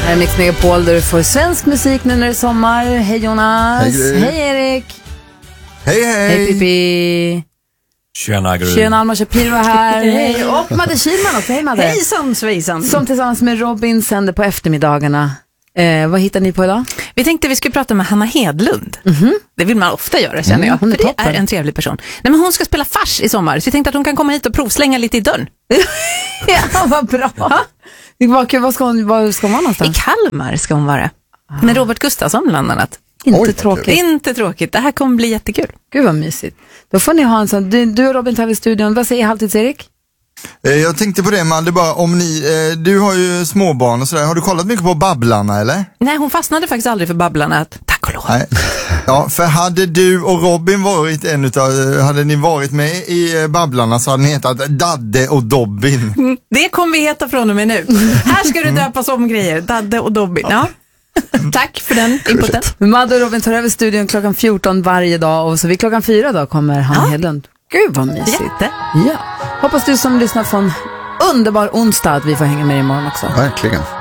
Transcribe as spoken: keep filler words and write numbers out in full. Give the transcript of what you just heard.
Här är Mix Megapol där du får svensk musik nu när det är sommar. Hej Jonas. Hej, hej Erik. Hej hej. Hej Pippi. Tjena Gry. Tjena Alma Shapiro här. Hej. Och Madde Kihlman också. Hej Madde. Hejsan svejsan. Som tillsammans med Robin sänder på eftermiddagarna. Eh, vad hittar ni på idag? Vi tänkte vi skulle prata med Hanna Hedlund. Mm-hmm. Det vill man ofta göra, känner jag. Mm, hon är för det toppen. är en trevlig person. Nej, men hon ska spela fars i sommar, så jag tänkte att hon kan komma hit och provslänga lite i dörren. Ja, vad bra. Det var kul. Vad ska hon, vad ska hon vara någonstans? I Kalmar ska hon vara. Ah. Med Robert Gustafsson bland annat. Inte Oj, tråkigt. Inte tråkigt. Det här kommer bli jättekul. Gud vad mysigt. Då får ni ha en sån. Du, du och Robin tar i studion. Vad säger Halvtids-Erik? Eh, Jag tänkte på det, Madde, bara om ni, eh, du har ju småbarn och sådär. Har du kollat mycket på Babblarna eller? Nej, hon fastnade faktiskt aldrig för Babblarna. Tack och lov. Nej. Ja, för hade du och Robin varit en utav, hade ni varit med i eh, Babblarna så hade ni hetat Dadde och Dobbin. Mm, det kommer vi heta från och med nu. Här ska du döpas om grejer. Dadde och Dobbin. Ja. Tack för den inputen. Madde och Robin tar över studion klockan fjorton varje dag. Och så vid klockan fyra då kommer Hanna Ja. Hedlund. Gud vad mysigt. Jätte. Ja. Hoppas du som lyssnar får en underbar onsdag att vi får hänga med imorgon också. Verkligen.